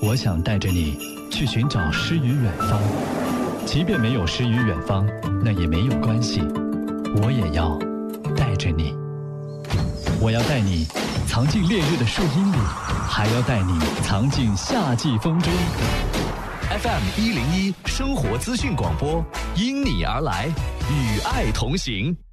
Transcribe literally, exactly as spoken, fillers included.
我想带着你去寻找诗与远方，即便没有诗与远方，那也没有关系，我也要带着你。我要带你藏进烈日的树荫里，还要带你藏进夏季风中。F M 一零一生活资讯广播，因你而来，与爱同行。